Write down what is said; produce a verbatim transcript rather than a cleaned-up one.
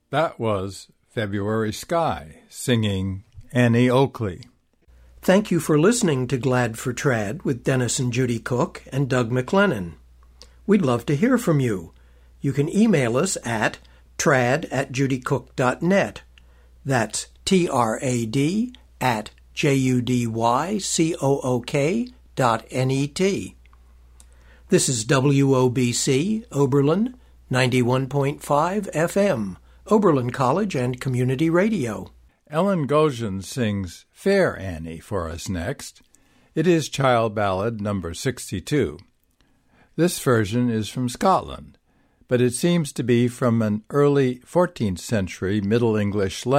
That was February Sky singing Annie Oakley. Thank you for listening to Glad for Trad with Dennis and Judy Cook and Doug McLennan. We'd love to hear from you. You can email us at trad at judycook dot net. That's T R A D at J U D Y C O O K dot N E T. This is W O B C, Oberlin, ninety-one point five F M, Oberlin College and Community Radio. Ellen Goshen sings Fair Annie for us next. It is Child Ballad number sixty-two. This version is from Scotland, but it seems to be from an early fourteenth century Middle English